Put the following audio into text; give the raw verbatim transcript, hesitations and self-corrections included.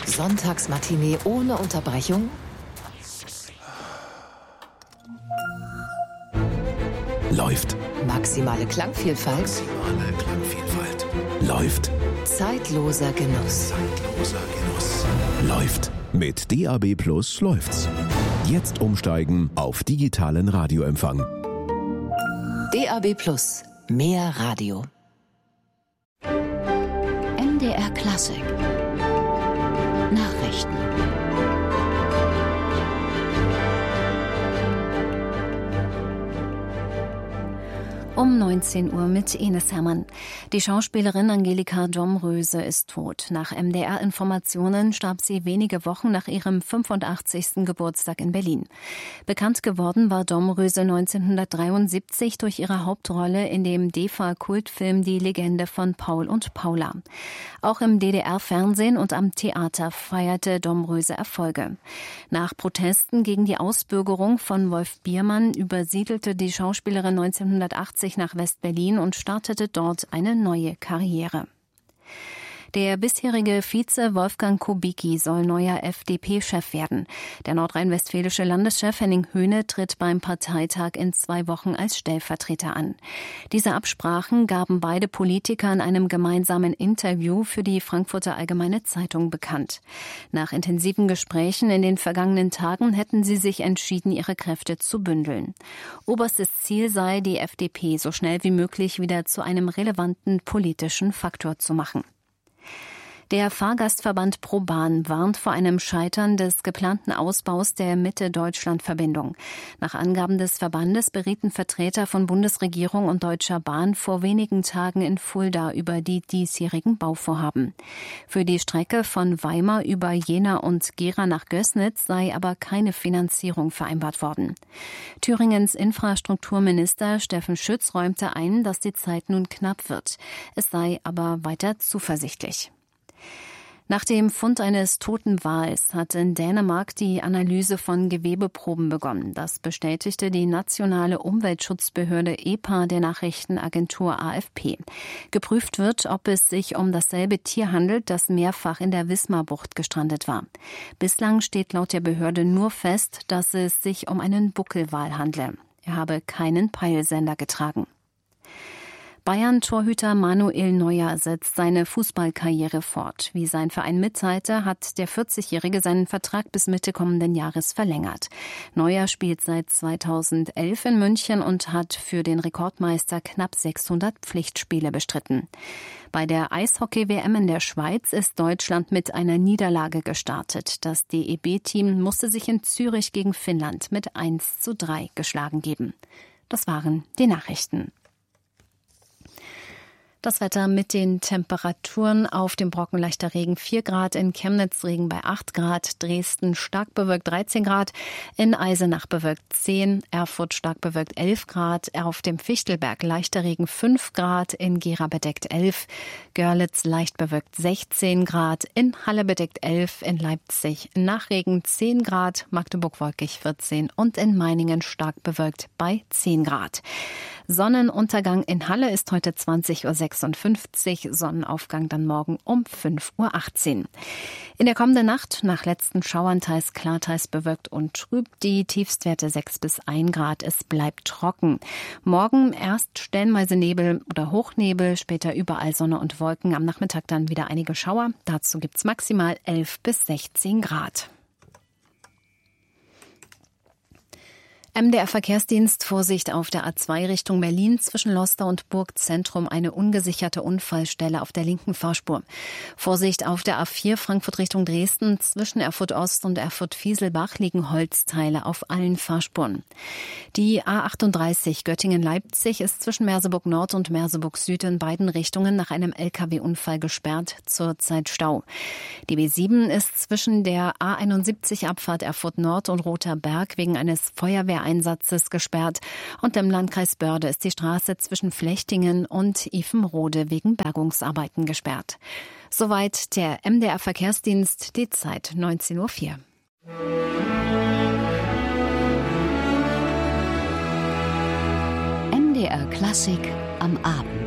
Sonntagsmatinee ohne Unterbrechung? Läuft. Maximale Klangvielfalt? Maximale Klangvielfalt. Läuft. Zeitloser Genuss. Zeitloser Genuss. Läuft. Mit D A B Plus läuft's. Jetzt umsteigen auf digitalen Radioempfang. D A B Plus. Mehr Radio. M D R Klassik. Nachrichten. Um neunzehn Uhr mit Ines Hermann. Die Schauspielerin Angelika Domröse ist tot. Nach M D R-Informationen starb sie wenige Wochen nach ihrem fünfundachtzigsten Geburtstag in Berlin. Bekannt geworden war Domröse neunzehnhundertdreiundsiebzig durch ihre Hauptrolle in dem D E F A-Kultfilm Die Legende von Paul und Paula. Auch im D D R-Fernsehen und am Theater feierte Domröse Erfolge. Nach Protesten gegen die Ausbürgerung von Wolf Biermann übersiedelte die Schauspielerin neunzehnhundertachtzig nach West-Berlin und startete dort eine neue Karriere. Der bisherige Vize Wolfgang Kubicki soll neuer F D P-Chef werden. Der nordrhein-westfälische Landeschef Henning Höhne tritt beim Parteitag in zwei Wochen als Stellvertreter an. Diese Absprachen gaben beide Politiker in einem gemeinsamen Interview für die Frankfurter Allgemeine Zeitung bekannt. Nach intensiven Gesprächen in den vergangenen Tagen hätten sie sich entschieden, ihre Kräfte zu bündeln. Oberstes Ziel sei, die F D P so schnell wie möglich wieder zu einem relevanten politischen Faktor zu machen. Der Fahrgastverband ProBahn warnt vor einem Scheitern des geplanten Ausbaus der Mitte-Deutschland-Verbindung. Nach Angaben des Verbandes berieten Vertreter von Bundesregierung und Deutscher Bahn vor wenigen Tagen in Fulda über die diesjährigen Bauvorhaben. Für die Strecke von Weimar über Jena und Gera nach Gößnitz sei aber keine Finanzierung vereinbart worden. Thüringens Infrastrukturminister Steffen Schütz räumte ein, dass die Zeit nun knapp wird. Es sei aber weiter zuversichtlich. Nach dem Fund eines toten Wals hat in Dänemark die Analyse von Gewebeproben begonnen. Das bestätigte die nationale Umweltschutzbehörde E P A der Nachrichtenagentur A F P. Geprüft wird, ob es sich um dasselbe Tier handelt, das mehrfach in der Wismarbucht gestrandet war. Bislang steht laut der Behörde nur fest, dass es sich um einen Buckelwal handle. Er habe keinen Peilsender getragen. Bayern-Torhüter Manuel Neuer setzt seine Fußballkarriere fort. Wie sein Verein mitteilte, hat der vierzigjährige seinen Vertrag bis Mitte kommenden Jahres verlängert. Neuer spielt seit zweitausendelf in München und hat für den Rekordmeister knapp sechshundert Pflichtspiele bestritten. Bei der Eishockey-W M in der Schweiz ist Deutschland mit einer Niederlage gestartet. Das D E B-Team musste sich in Zürich gegen Finnland mit eins zu drei geschlagen geben. Das waren die Nachrichten. Das Wetter mit den Temperaturen: auf dem Brocken leichter Regen vier Grad, in Chemnitz Regen bei acht Grad, Dresden stark bewölkt dreizehn Grad, in Eisenach bewölkt zehn, Erfurt stark bewölkt elf Grad, auf dem Fichtelberg leichter Regen fünf Grad, in Gera bedeckt elf, Görlitz leicht bewölkt sechzehn Grad, in Halle bedeckt elf, in Leipzig nach Regen zehn Grad, Magdeburg wolkig vierzehn und in Meiningen stark bewölkt bei zehn Grad. Sonnenuntergang in Halle ist heute zwanzig Uhr sechsundfünfzig, Sonnenaufgang dann morgen um fünf Uhr achtzehn. In der kommenden Nacht nach letzten Schauern teils klar, teils bewölkt und trüb, die Tiefstwerte sechs bis ein Grad, es bleibt trocken. Morgen erst stellenweise Nebel oder Hochnebel, später überall Sonne und Wolken, am Nachmittag dann wieder einige Schauer, dazu gibt's maximal elf bis sechzehn Grad. M D R-Verkehrsdienst: Vorsicht auf der A zwei Richtung Berlin zwischen Loster und Burgzentrum, eine ungesicherte Unfallstelle auf der linken Fahrspur. Vorsicht auf der A vier Frankfurt Richtung Dresden zwischen Erfurt Ost und Erfurt Fieselbach liegen Holzteile auf allen Fahrspuren. Die A achtunddreißig Göttingen-Leipzig ist zwischen Merseburg Nord und Merseburg Süd in beiden Richtungen nach einem L K W-Unfall gesperrt, zurzeit Stau. Die B sieben ist zwischen der A einundsiebzig Abfahrt Erfurt Nord und Rother Berg wegen eines Feuerwehr Einsatzes gesperrt, und im Landkreis Börde ist die Straße zwischen Flechtingen und Ifenrode wegen Bergungsarbeiten gesperrt. Soweit der M D R-Verkehrsdienst, die Zeit neunzehn Uhr vier. M D R Klassik am Abend.